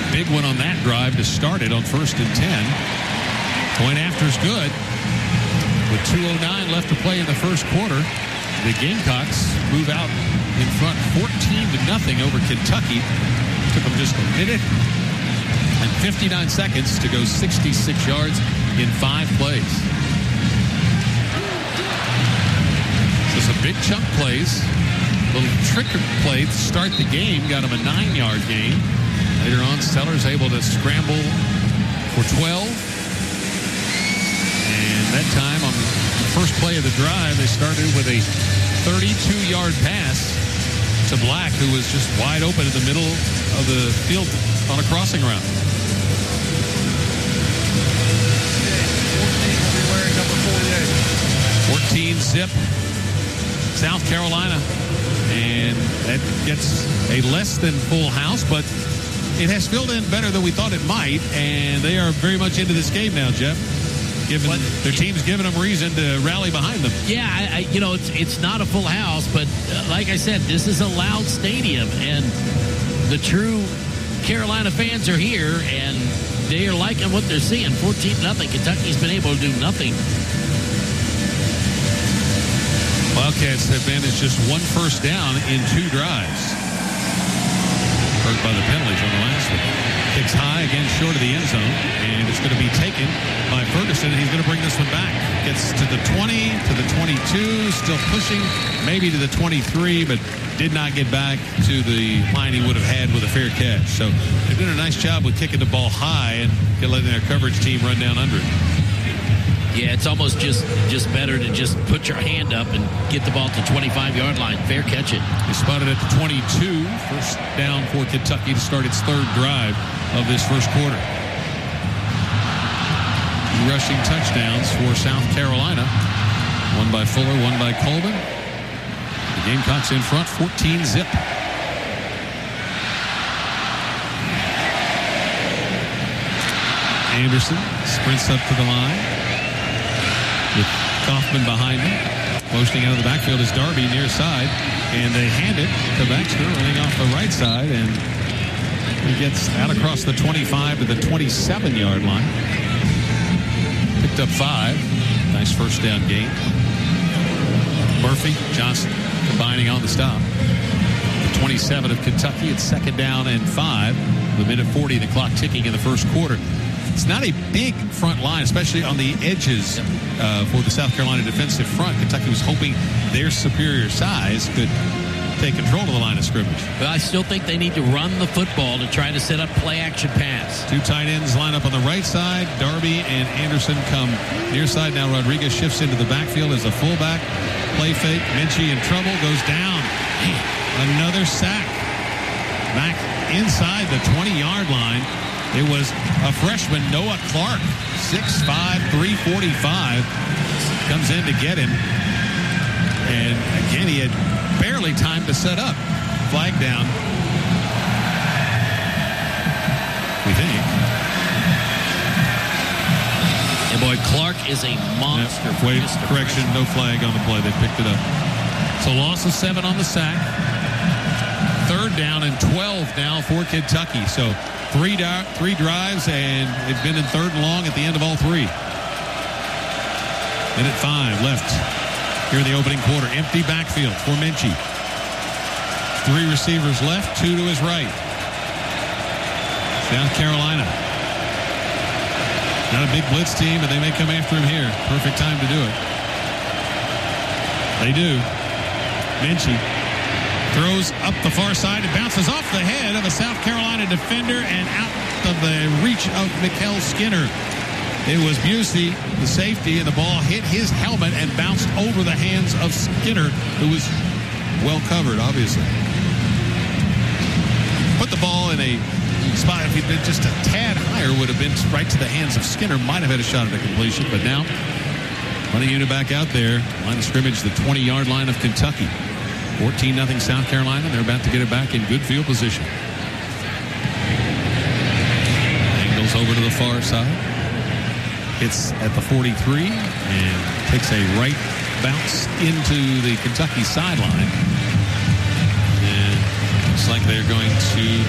Big one on that drive to start it on 1st and 10. Point after's good. With 2:09 left to play in the first quarter, the Gamecocks move out in front 14-0 over Kentucky. Took them just a minute and 59 seconds to go 66 yards in 5 plays. So some big chunk plays. Little trick play to start the game. Got him a 9-yard gain. Later on, Sellers able to scramble for 12. And that time on the first play of the drive, they started with a 32-yard pass to Black, who was just wide open in the middle of the field on a crossing route. 14-zip, South Carolina. And that gets a less than full house, but it has filled in better than we thought it might, and they are very much into this game now, Jeff. Their team's giving them reason to rally behind them. Yeah, it's not a full house, but like I said, this is a loud stadium, and the true Carolina fans are here, and they are liking what they're seeing. 14-0. Kentucky's been able to do nothing. Wildcats have managed just 1 first down in 2 drives. Hurt by the penalties on the last one. Kicks high again short of the end zone, and it's going to be taken by Ferguson, and he's going to bring this one back. Gets to the 20, to the 22, still pushing, maybe to the 23, but did not get back to the line he would have had with a fair catch. So they're doing a nice job with kicking the ball high and letting their coverage team run down under it. Yeah, it's almost just better to just put your hand up and get the ball to 25-yard line. Fair catch it. They spotted at the 22. First down for Kentucky to start its 3rd drive of this first quarter. 2 rushing touchdowns for South Carolina. One by Fuller, one by Coleman. The Gamecocks in front, 14-zip. Anderson sprints up to the line with Kaufman behind him. Motioning out of the backfield is Darby near side, and they hand it to Baxter running off the right side, and he gets out across the 25 to the 27-yard line. Picked up 5. Nice first down gain. Murphy, Johnson combining on the stop. The 27 of Kentucky, it's 2nd down and 5. The minute 40, the clock ticking in the first quarter. It's not a big front line, especially on the edges for the South Carolina defensive front. Kentucky was hoping their superior size could take control of the line of scrimmage. But I still think they need to run the football to try to set up play-action pass. 2 tight ends line up on the right side. Darby and Anderson come near side. Now Rodriguez shifts into the backfield as a fullback. Play fake. Minchie in trouble. Goes down. Another sack. Back inside the 20-yard line. It was a freshman, Noah Clark, 6'5", 345, comes in to get him. And again, he had barely time to set up. Flag down, we think. And boy, Clark is a monster. Wait, correction, no flag on the play. They picked it up. So loss of 7 on the sack. 3rd down and 12 now for Kentucky. So 3 drives, and they've been in 3rd and long at the end of all 3. Minute 5 left here in the opening quarter. Empty backfield for Minchie. 3 receivers left, 2 to his right. South Carolina. Not a big blitz team, but they may come after him here. Perfect time to do it. They do. Minchie throws up the far side and bounces off the head of a South Carolina defender and out of the reach of Mikael Skinner. It was Busey, the safety, and the ball hit his helmet and bounced over the hands of Skinner, who was well covered, obviously. Put the ball in a spot, if he'd been just a tad higher, would have been right to the hands of Skinner, might have had a shot at a completion, but now, running unit back out there, line of scrimmage, the 20-yard line of Kentucky. 14-0 South Carolina. They're about to get it back in good field position. Angles over to the far side. Hits at the 43 and takes a right bounce into the Kentucky sideline. And looks like they're going to